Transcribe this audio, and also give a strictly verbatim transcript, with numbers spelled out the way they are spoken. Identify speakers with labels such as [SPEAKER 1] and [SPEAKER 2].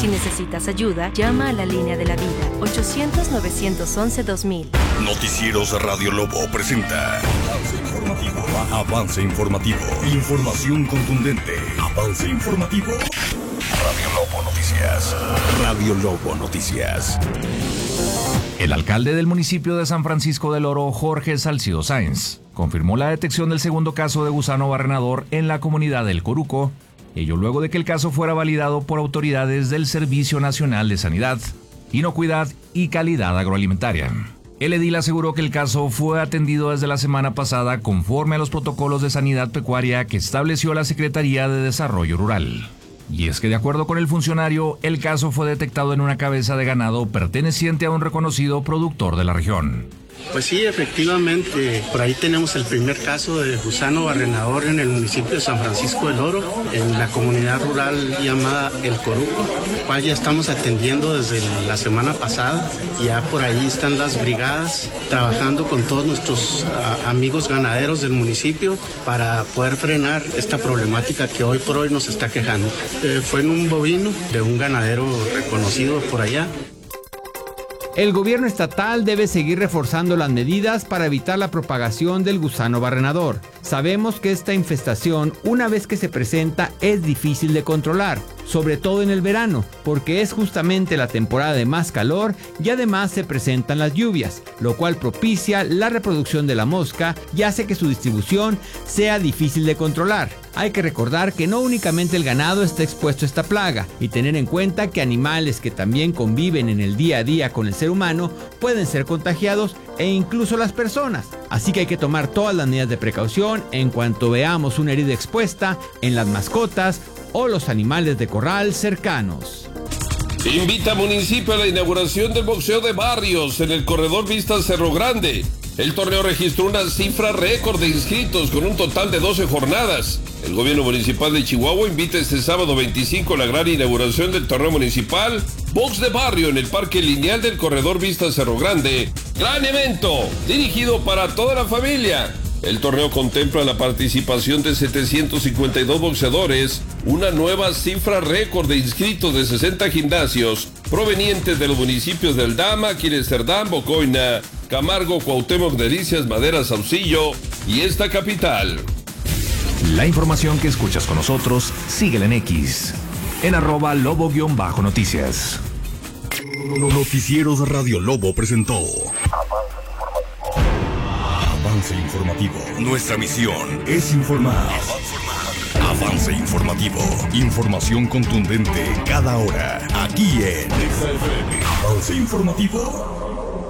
[SPEAKER 1] Si necesitas ayuda, llama a la línea de la vida, ochocientos, novecientos once, dos mil.
[SPEAKER 2] Noticieros Radio Lobo presenta Avance Informativo. Avance Informativo. Información contundente. Avance Informativo. Radio Lobo Noticias. Radio Lobo Noticias.
[SPEAKER 3] El alcalde del municipio de San Francisco del Oro, Jorge Salcido Sáenz, confirmó la detección del segundo caso de gusano barrenador en la comunidad del Coruco, ello luego de que el caso fuera validado por autoridades del Servicio Nacional de Sanidad, Inocuidad y Calidad Agroalimentaria. El edil aseguró que el caso fue atendido desde la semana pasada conforme a los protocolos de sanidad pecuaria que estableció la Secretaría de Desarrollo Rural. Y es que de acuerdo con el funcionario, el caso fue detectado en una cabeza de ganado perteneciente a un reconocido productor de la región.
[SPEAKER 4] Pues sí, efectivamente, por ahí tenemos el primer caso de gusano barrenador en el municipio de San Francisco del Oro, en la comunidad rural llamada El Coruco, cual ya estamos atendiendo desde la semana pasada. Ya por ahí están las brigadas trabajando con todos nuestros uh, amigos ganaderos del municipio para poder frenar esta problemática que hoy por hoy nos está quejando. Eh, fue en un bovino de un ganadero reconocido por allá.
[SPEAKER 5] El gobierno estatal debe seguir reforzando las medidas para evitar la propagación del gusano barrenador. Sabemos que esta infestación, una vez que se presenta, es difícil de controlar, sobre todo en el verano, porque es justamente la temporada de más calor y además se presentan las lluvias, lo cual propicia la reproducción de la mosca y hace que su distribución sea difícil de controlar. Hay que recordar que no únicamente el ganado está expuesto a esta plaga y tener en cuenta que animales que también conviven en el día a día con el ser humano pueden ser contagiados e incluso las personas. Así que hay que tomar todas las medidas de precaución en cuanto veamos una herida expuesta en las mascotas o los animales de corral cercanos.
[SPEAKER 6] Invita municipio a la inauguración del boxeo de barrios en el corredor Vista Cerro Grande. El torneo registró una cifra récord de inscritos con un total de doce jornadas. El gobierno municipal de Chihuahua invita este sábado veinticinco a la gran inauguración del torneo municipal Box de Barrio en el Parque Lineal del corredor Vista Cerro Grande. Gran evento, dirigido para toda la familia. El torneo contempla la participación de setecientos cincuenta y dos boxeadores, una nueva cifra récord de inscritos de sesenta gimnasios provenientes de los municipios de Aldama, Quiresterdán, Bocoina, Camargo, Cuauhtémoc, Delicias, Madera, Saucillo y esta capital.
[SPEAKER 3] La información que escuchas con nosotros, síguela en X, en arroba lobo-noticias.
[SPEAKER 2] Noticieros Radio Lobo presentó Avance Informativo. Nuestra misión es informar. Avance Informativo. Información contundente cada hora. Aquí en Avance Informativo.